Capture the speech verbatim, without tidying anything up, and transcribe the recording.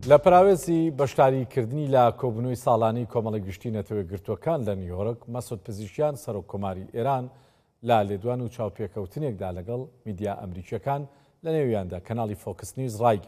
لە پراوێزی بەشداریکردنی لە کۆبوونەوەی ساڵانەی کۆمەڵە گشتی نەتەوەی گرتوەکان لە نیویۆرک مەسعود پزیشکیان سەرۆککۆماری ئێران لا لێدوان و چاوپێکەوتنێکدا لەگەڵ میدیا ئەمریکیەکان لە نێویاندا کەناڵی فۆکس نیوز ڕایگرت.